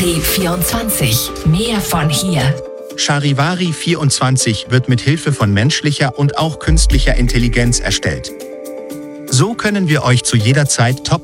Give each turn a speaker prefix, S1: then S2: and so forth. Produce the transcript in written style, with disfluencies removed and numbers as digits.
S1: Charivari 24. Mehr von hier.
S2: Charivari 24 wird mit Hilfe von menschlicher und auch künstlicher Intelligenz erstellt. So können wir euch zu jeder Zeit